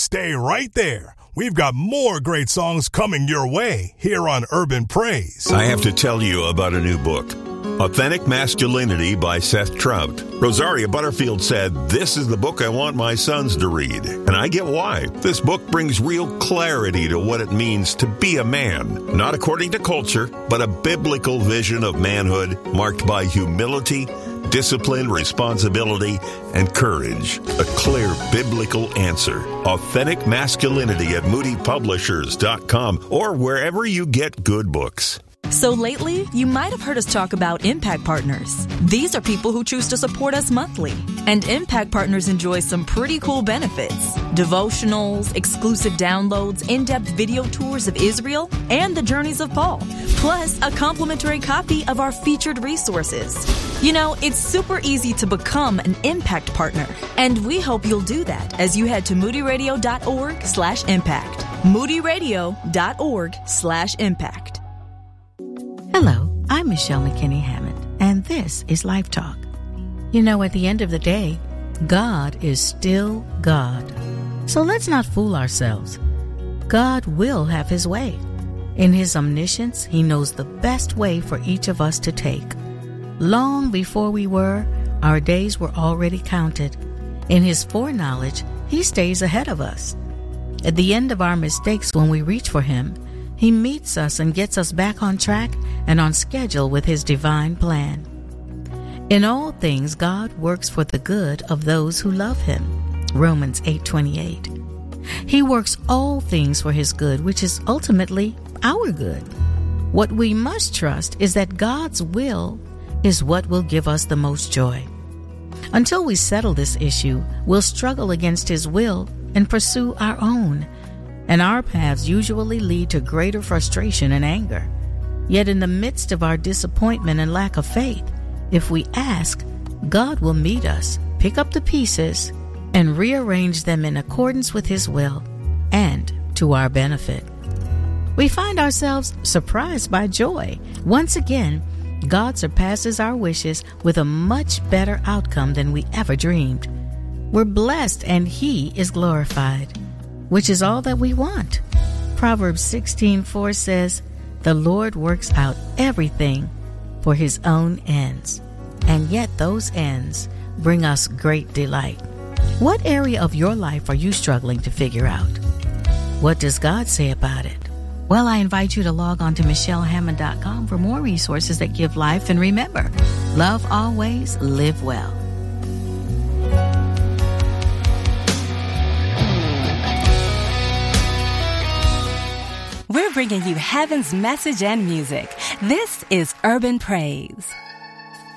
Stay right there. We've got more great songs coming your way here on Urban Praise. I have to tell you about a new book, Authentic Masculinity by Seth Trout. Rosaria Butterfield said, "This is the book I want my sons to read." And I get why. This book brings real clarity to what it means to be a man. Not according to culture, but a biblical vision of manhood marked by humility, discipline, responsibility, and courage. A clear biblical answer. Authentic Masculinity at moodypublishers.com or wherever you get good books. So lately, you might have heard us talk about Impact Partners. These are people who choose to support us monthly. And Impact Partners enjoy some pretty cool benefits. Devotionals, exclusive downloads, in-depth video tours of Israel, and the journeys of Paul. Plus, a complimentary copy of our featured resources. You know, it's super easy to become an Impact Partner. And we hope you'll do that as you head to moodyradio.org/impact. moodyradio.org/impact. Hello, I'm Michelle McKinney Hammond, and this is Life Talk. You know, at the end of the day, God is still God. So let's not fool ourselves. God will have His way. In His omniscience, He knows the best way for each of us to take. Long before we were, our days were already counted. In His foreknowledge, He stays ahead of us. At the end of our mistakes, when we reach for Him, He meets us and gets us back on track and on schedule with His divine plan. In all things, God works for the good of those who love Him. Romans 8:28. He works all things for His good, which is ultimately our good. What we must trust is that God's will is what will give us the most joy. Until we settle this issue, we'll struggle against His will and pursue our own. And our paths usually lead to greater frustration and anger. Yet in the midst of our disappointment and lack of faith, if we ask, God will meet us, pick up the pieces, and rearrange them in accordance with His will and to our benefit. We find ourselves surprised by joy. Once again, God surpasses our wishes with a much better outcome than we ever dreamed. We're blessed and He is glorified, which is all that we want. Proverbs 16:4 says, "The Lord works out everything for His own ends, and yet those ends bring us great delight." What area of your life are you struggling to figure out? What does God say about it? Well, I invite you to log on to michellehammond.com for more resources that give life. And remember, love always, live well. We're bringing you heaven's message and music. This is Urban Praise.